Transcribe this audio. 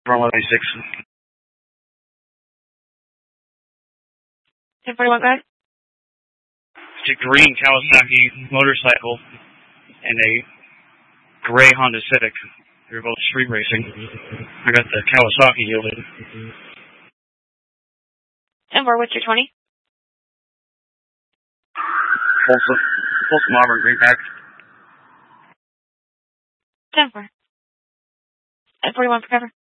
From 196. 1041, go ahead. It's a green Kawasaki motorcycle and a gray Honda Civic. They're both street racing. I got the Kawasaki yielded. 10-4, what's your 20? Folsom Auburn Greenback. 10-4. 41 for cover.